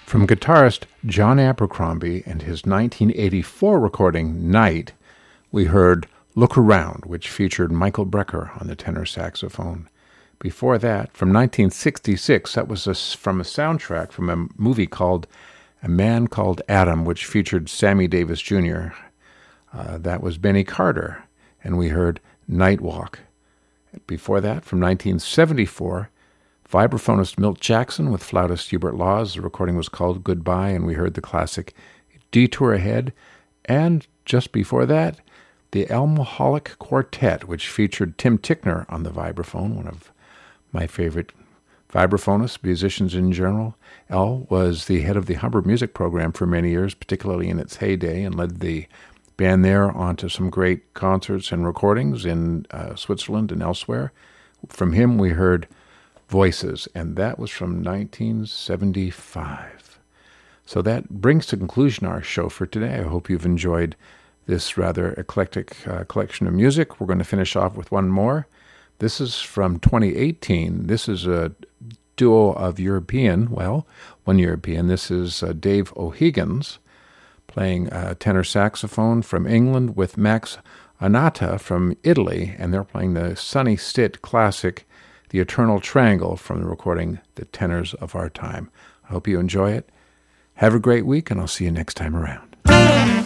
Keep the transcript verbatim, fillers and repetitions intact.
From guitarist John Abercrombie and his nineteen eighty-four recording, Night, we heard Look Around, which featured Michael Brecker on the tenor saxophone. Before that, from nineteen sixty-six, that was a, from a soundtrack from a movie called A Man Called Adam, which featured Sammy Davis Junior Uh, that was Benny Carter, and we heard Night Walk. Before that, from nineteen seventy-four, vibraphonist Milt Jackson with flautist Hubert Laws. The recording was called Goodbye, and we heard the classic Detour Ahead. And just before that, the Almaholic Quartet, which featured Tim Tickner on the vibraphone, one of my favorite vibraphonists, musicians in general. Al was the head of the Hubbard Music Program for many years, particularly in its heyday, and led the band there onto some great concerts and recordings in uh, Switzerland and elsewhere. From him, we heard Voices, and that was from nineteen seventy-five. So that brings to conclusion our show for today. I hope you've enjoyed this rather eclectic uh, collection of music. We're going to finish off with one more. This is from twenty eighteen. This is a duo of European, well, one European. This is uh, Dave O'Higgins playing uh, tenor saxophone from England with Max Anata from Italy, and they're playing the Sonny Stitt classic, The Eternal Triangle, from the recording The Tenors of Our Time. I hope you enjoy it. Have a great week, and I'll see you next time around.